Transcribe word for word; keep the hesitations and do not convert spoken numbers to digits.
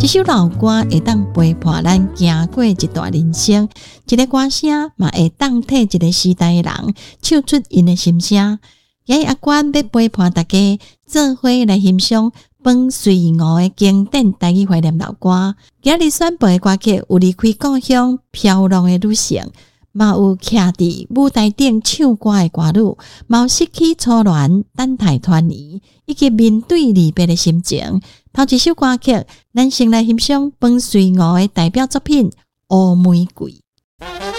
这首老歌会当陪伴咱行过一段人生，一个歌声嘛会当替一个时代的人唱出因的心声。今日阿关要陪伴大家做伙来欣赏饭随我的经典台语怀念老歌。今日选播的歌曲有离开故乡飘浪的旅程，嘛有徛伫舞台顶唱歌的歌女，嘛有失去初恋等待团圆，以及面对离别的心情。头一首歌曲，咱先来欣赏饭随我的代表作品《乌玫瑰》。